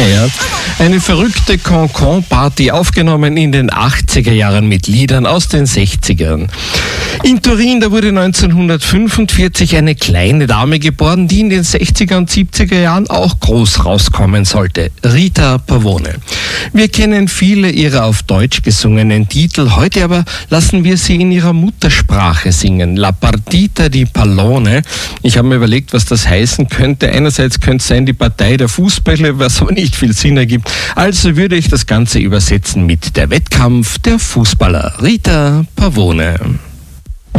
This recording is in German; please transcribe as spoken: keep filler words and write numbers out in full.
Ja, eine verrückte Cancan-Party, aufgenommen in den achtziger Jahren mit Liedern aus den sechzigern. In Turin, da wurde neunzehnhundertfünfundvierzig eine kleine Dame geboren, die in den sechziger und siebziger Jahren auch groß rauskommen sollte. Rita Pavone. Wir kennen viele ihrer auf Deutsch gesungenen Titel, heute aber lassen wir sie in ihrer Muttersprache singen. La Partita di Pallone. Ich habe mir überlegt, was das heißen könnte. Einerseits könnte es sein, die Partei der Fußbälle, was aber nicht viel Sinn ergibt. Also würde ich das Ganze übersetzen mit der Wettkampf der Fußballer. Rita Pavone.